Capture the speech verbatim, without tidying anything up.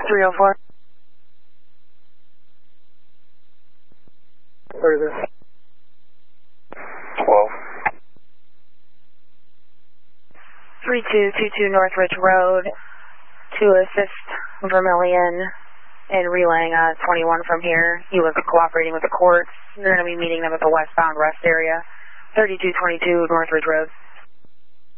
three oh four. Further. twelve. three two two two Northridge Road to assist Vermillion in relaying uh, twenty-one from here. He was cooperating with the courts. They're going to be meeting them at the westbound rest area, thirty-two twenty-two Northridge Road.